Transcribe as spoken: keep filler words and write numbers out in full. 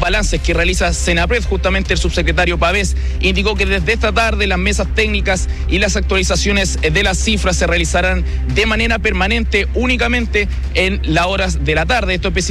balances que realiza Senapred. Justamente el subsecretario Pavés indicó que desde esta tarde las mesas técnicas y las actualizaciones de las cifras se realizarán de manera permanente únicamente en las horas de la tarde. Esto